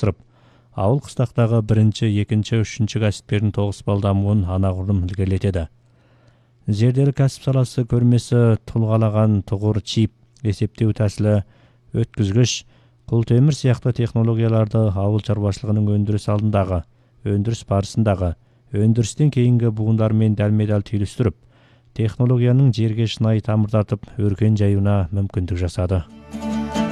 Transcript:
асырып, ауыл кыстактагы 1-чи, 2-чи, 3-чү кәсиптердин тогуспал дамуун анагурум илгерилетет. Зерделик кәсип саласы көрмеси тулгалаган тугур чип, эсептөө тәсили, өткүзгүч, кул темир сыяктуу технологияларды ауыл чарбачылыгынын өндүрүс алдындагы, өндүрүс барысындагы, өндүрүстөн кийинки буундар менен далме-дал түйүлүштүрүп, технологиянын жерге шынайы тамырдатып, өркөн жайууна мүмкүндүк жасады.